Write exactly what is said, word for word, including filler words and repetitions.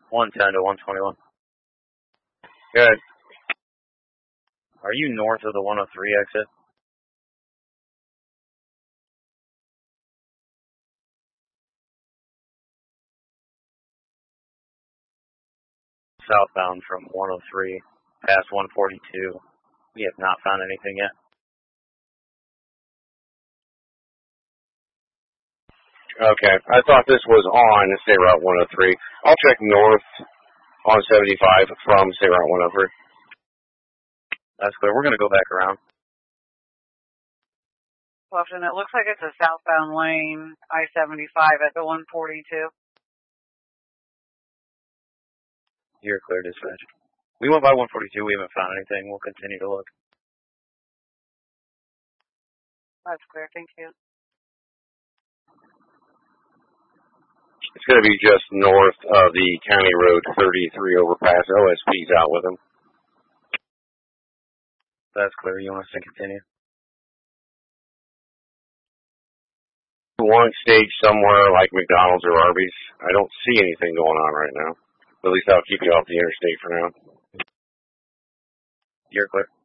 one ten to one twenty-one. Good. Are you north of the one oh three exit? Southbound from one oh three past one forty-two. We have not found anything yet. Okay, I thought this was on State Route one oh three. I'll check north on seventy-five from State Route one oh three. That's clear. We're going to go back around. Clifton, it looks like it's a southbound lane, I seventy-five at the one forty-two. You're clear, dispatch. We went by one forty-two. We haven't found anything. We'll continue to look. That's clear. Thank you. It's going to be just north of the County Road thirty-three overpass. O S P's out with him. That's clear. You want us to continue? One stage somewhere like McDonald's or Arby's. I don't see anything going on right now. At least I'll keep you off the interstate for now. You're clear.